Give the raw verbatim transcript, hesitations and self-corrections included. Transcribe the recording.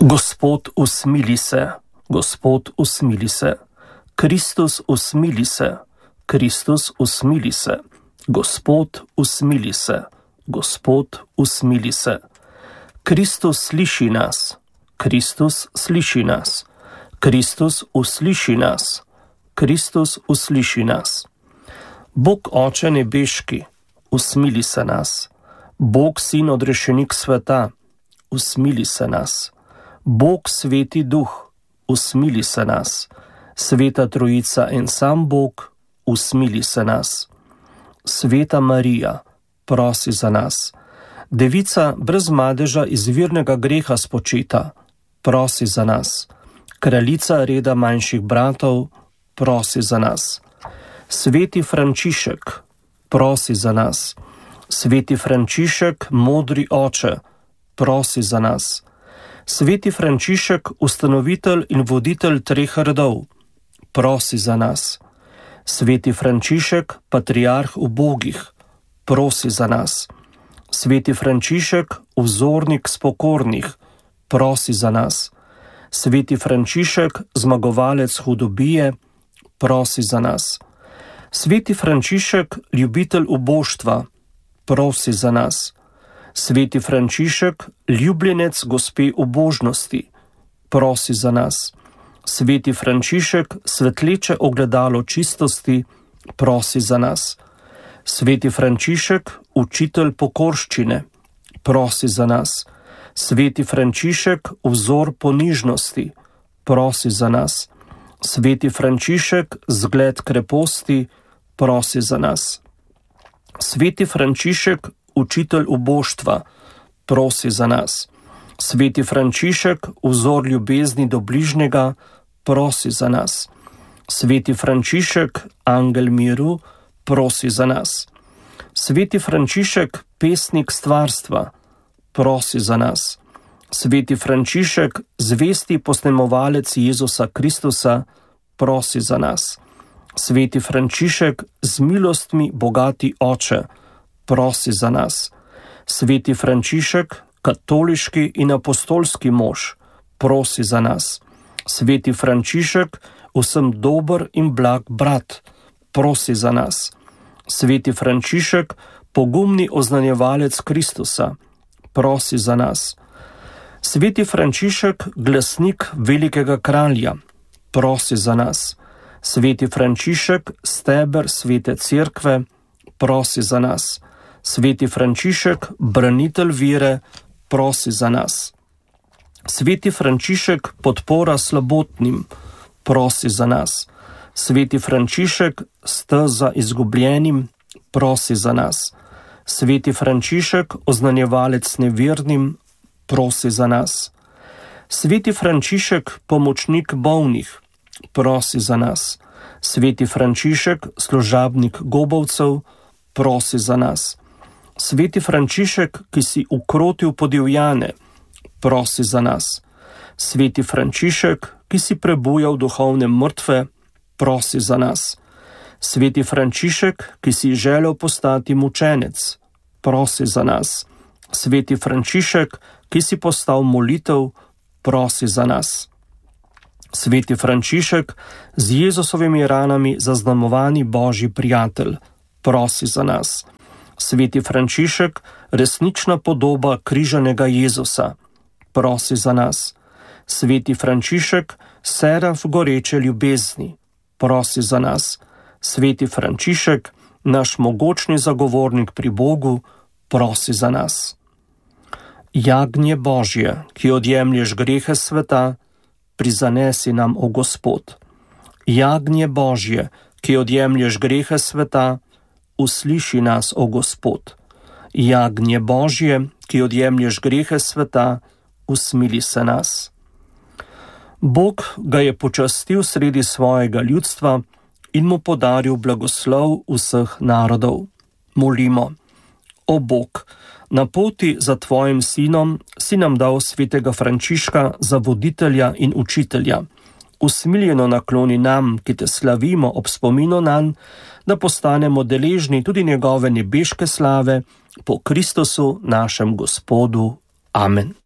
Gospod, usmili se, Gospod, usmili se, Kristus, usmili se, Kristus, usmili se, Gospod, usmili se, Gospod, usmili se. Kristus sliši nas, Kristus sliši nas, Kristus usliši nas, Kristus usliši nas. Bog Oče nebeški, usmili se nas, Bog Sin odrešenik sveta, usmili se nas, Bog Sveti Duh, usmili se nas, Sveta Trojica en sam Bog, usmili se nas. Sveta Marija, prosi za nas. Devica brez madeža izvirnega greha spočeta, prosi za nas. Kraljica reda manjših bratov, prosi za nas. Sveti Frančišek, prosi za nas. Sveti Frančišek, modri oče, prosi za nas. Sveti Frančišek, ustanovitelj in voditelj treh redov, prosi za nas. Sveti Frančišek, patriarh ubogih, prosi za nas. Sveti Frančišek, vzornik spokornih, prosi za nas. Sveti Frančišek, zmagovalec hudobije, prosi za nas. Sveti Frančišek, ljubitelj uboštva, prosi za nas. Sveti Frančišek, ljubljenec gospe ubožnosti, prosi za nas. Sveti Frančišek, svetleče ogledalo čistosti, prosi za nas. Sveti Frančišek, učitelj pokorščine, prosi za nas. Sveti Frančišek, vzor ponižnosti, prosi za nas. Sveti Frančišek, zgled kreposti, prosi za nas. Sveti Frančišek, učitelj uboštva, prosi za nas. Sveti Frančišek, vzor ljubezni do bližnjega, prosi za nas. Sveti Frančišek, angel miru, prosi za nas. Sveti Frančišek, pesnik stvarstva, prosi za nas. Sveti Frančišek, zvesti posnemovalec Jezusa Kristusa, prosi za nas. Sveti Frančišek, z milostmi bogati oče, prosi za nas. Sveti Frančišek, katoliški in apostolski mož, prosi za nas. Sveti Frančišek, vsem dober in blag brat, prosi za nas. Sveti Frančišek, pogumni oznanjevalec Kristusa, prosi za nas. Sveti Frančišek, glasnik velikega kralja, prosi za nas. Sveti Frančišek, steber svete cerkve, prosi za nas. Sveti Frančišek, branitelj vere, prosi za nas. Sveti Frančišek, podpora slabotnim, prosi za nas. Sveti Frančišek, steza izgubljenim, prosi za nas. Sveti Frančišek, oznanjevalec nevernim, prosi za nas. Sveti Frančišek, pomočnik bolnih, prosi za nas. Sveti Frančišek, služabnik gobovcev, prosi za nas. Sveti Frančišek, ki si ukrotil podivjane, prosi za nas. Sveti Frančišek, ki si prebujal duhovne mrtve, prosi za nas. Sveti Frančišek, ki si želel postati mučenec, prosi za nas. Sveti Frančišek, ki si postal molitev, prosi za nas. Sveti Frančišek, z Jezusovimi ranami zaznamovani Božji prijatelj, prosi za nas. Sveti Frančišek, resnična podoba križanega Jezusa, prosi za nas. Sveti Frančišek, seraf goreče ljubezni, prosi za nas. Sveti Frančišek, naš mogočni zagovornik pri Bogu, prosi za nas. Jagnje Božje, ki odjemlješ grehe sveta, prizanesi nam, o Gospod. Jagnje Božje, ki odjemlješ grehe sveta, usliši nas, o Gospod. Jagnje Božje, ki odjemlješ grehe sveta, usmili se nas. Bog ga je počastil sredi svojega ljudstva in mu podaril blagoslov vseh narodov. Molimo. O Bog, na poti za tvojim sinom si nam dal svetega Frančiška za voditelja in učitelja. Usmiljeno nakloni nam, ki te slavimo ob spominu nanj, da postanemo deležni tudi njegove nebeške slave po Kristusu našem Gospodu. Amen.